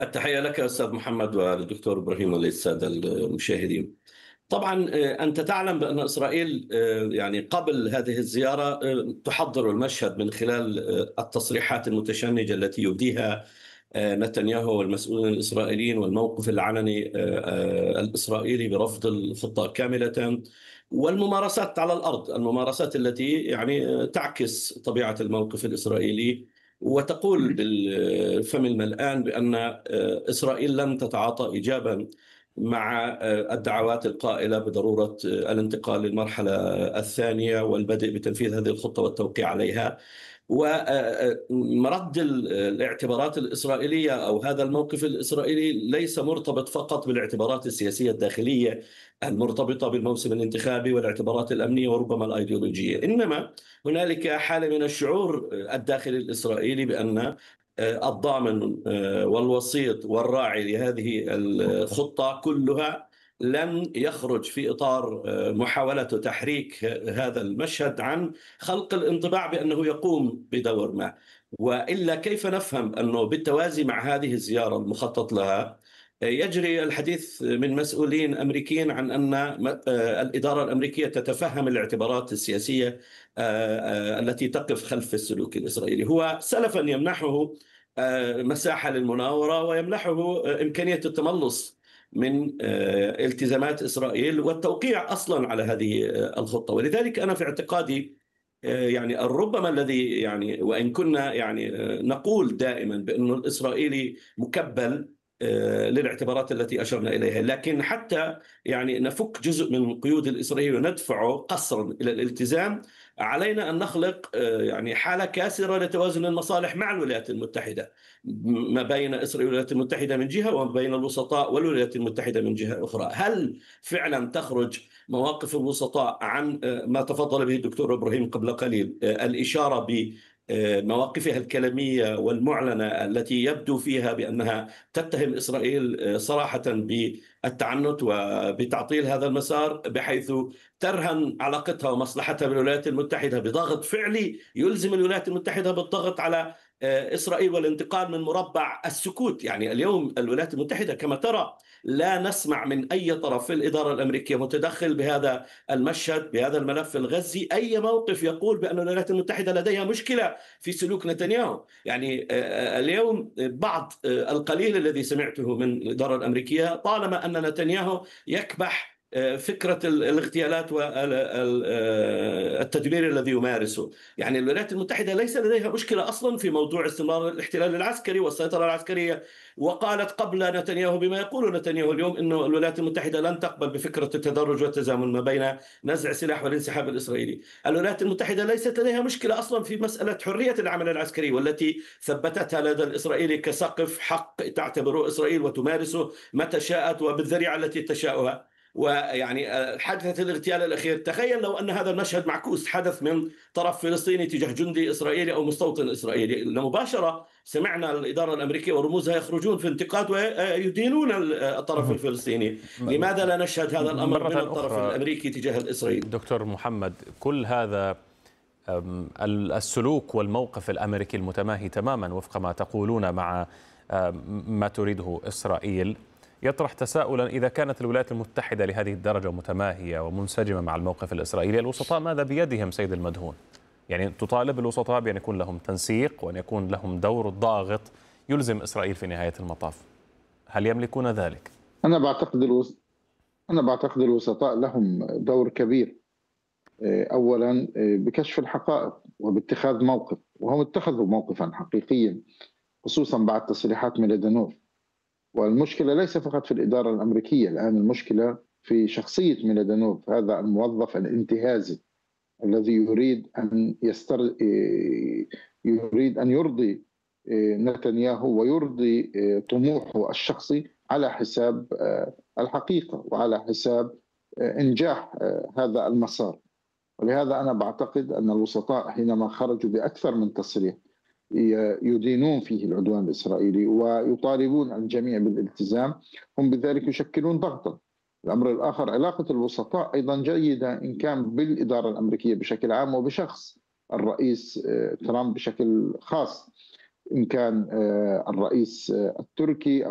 التحية لك أستاذ محمد والدكتور إبراهيم وللسادة المشاهدين. طبعا أنت تعلم بأن إسرائيل يعني قبل هذه الزيارة تحضر المشهد من خلال التصريحات المتشنجة التي يبديها نتنياهو والمسؤولين الإسرائيليين والموقف العلني الإسرائيلي برفض الخطة كاملة، والممارسات على الأرض، الممارسات التي يعني تعكس طبيعة الموقف الإسرائيلي، وتقول بالفم الملآن بأن إسرائيل لن تتعاطى إيجابا مع الدعوات القائلة بضرورة الانتقال للمرحلة الثانية والبدء بتنفيذ هذه الخطة والتوقيع عليها. ومرد الاعتبارات الإسرائيلية أو هذا الموقف الإسرائيلي ليس مرتبط فقط بالاعتبارات السياسية الداخلية المرتبطة بالموسم الانتخابي والاعتبارات الأمنية وربما الأيديولوجية، إنما هنالك حالة من الشعور الداخلي الإسرائيلي بأن الضامن والوسيط والراعي لهذه الخطة كلها لن يخرج في إطار محاولة تحريك هذا المشهد عن خلق الانطباع بأنه يقوم بدور ما. وإلا كيف نفهم أنه بالتوازي مع هذه الزيارة المخطط لها يجري الحديث من مسؤولين أمريكيين عن أن الإدارة الأمريكية تتفهم الاعتبارات السياسية التي تقف خلف السلوك الإسرائيلي. هو سلفا يمنحه مساحة للمناورة ويمنحه إمكانية التملص من التزامات إسرائيل والتوقيع أصلا على هذه الخطة. ولذلك أنا في اعتقادي يعني ربما الذي يعني وإن كنا يعني نقول دائما بأن الإسرائيلي مكبل للاعتبارات التي أشرنا إليها، لكن حتى يعني نفك جزء من قيود الإسرائيلي وندفعه قسرا إلى الالتزام، علينا أن نخلق يعني حالة كاسرة لتوازن المصالح مع الولايات المتحدة، ما بين إسرائيل والولايات المتحدة من جهة وما بين الوسطاء والولايات المتحدة من جهة أخرى. هل فعلا تخرج مواقف الوسطاء عن ما تفضل به الدكتور إبراهيم قبل قليل، الإشارة بمواقفها الكلامية والمعلنة التي يبدو فيها بأنها تتهم إسرائيل صراحة بالتعنت وبتعطيل هذا المسار، بحيث ترهن علاقتها ومصلحتها بالولايات المتحدة بضغط فعلي يلزم الولايات المتحدة بالضغط على إسرائيل والانتقال من مربع السكوت؟ يعني اليوم الولايات المتحدة كما ترى لا نسمع من أي طرف في الإدارة الأمريكية متدخل بهذا المشهد، بهذا الملف الغزي، أي موقف يقول بأن الولايات المتحدة لديها مشكلة في سلوك نتنياهو. يعني اليوم بعض القليل الذي سمعته من الإدارة الأمريكية طالما أن نتنياهو يكبح فكرة الاغتيالات والتدمير الذي يمارسه. يعني الولايات المتحدة ليس لديها مشكلة أصلا في موضوع استمرار الاحتلال العسكري والسيطرة العسكرية، وقالت قبل نتنياهو بما يقول نتنياهو اليوم أنه الولايات المتحدة لن تقبل بفكرة التدرج والتزامن ما بين نزع السلاح والانسحاب الإسرائيلي. الولايات المتحدة ليست لديها مشكلة أصلا في مسألة حرية العمل العسكري، والتي ثبتتها لدى الإسرائيلي كسقف حق تعتبره إسرائيل وتمارسه متى شاءت وبالذريعة التي تشاؤها. ويعني حادثة الاغتيال الأخير، تخيل لو أن هذا المشهد معكوس حدث من طرف فلسطيني تجاه جندي إسرائيلي أو مستوطن إسرائيلي، مباشرة سمعنا الإدارة الأمريكية ورموزها يخرجون في انتقاد ويدينون الطرف الفلسطيني. لماذا لا نشهد هذا الأمر من مرة الطرف أخرى الأمريكي تجاه الإسرائيلي؟ دكتور محمد، كل هذا السلوك والموقف الأمريكي المتماهي تماما وفق ما تقولون مع ما تريده إسرائيل يطرح تساؤلا: إذا كانت الولايات المتحدة لهذه الدرجة متماهية ومنسجمة مع الموقف الإسرائيلي، الوسطاء ماذا بيدهم سيد المدهون؟ يعني تطالب الوسطاء بأن يكون لهم تنسيق وأن يكون لهم دور ضاغط يلزم إسرائيل في نهاية المطاف. هل يملكون ذلك؟ أنا بعتقد الوسطاء لهم دور كبير، أولا بكشف الحقائق وباتخاذ موقف، وهم اتخذوا موقفا حقيقيا خصوصا بعد تصريحات ميلادانوف. والمشكلة ليس فقط في الإدارة الأمريكية، الآن المشكلة في شخصية ميلادانوف، هذا الموظف الانتهازي الذي يريد أن يرضي نتنياهو ويرضي طموحه الشخصي على حساب الحقيقة وعلى حساب إنجاح هذا المسار. ولهذا أنا بعتقد أن الوسطاء حينما خرجوا بأكثر من تصريح يدينون فيه العدوان الإسرائيلي ويطالبون الجميع بالالتزام، هم بذلك يشكلون ضغطا. الأمر الآخر، علاقة الوسطاء أيضا جيدة إن كان بالإدارة الأمريكية بشكل عام وبشخص الرئيس ترامب بشكل خاص، إن كان الرئيس التركي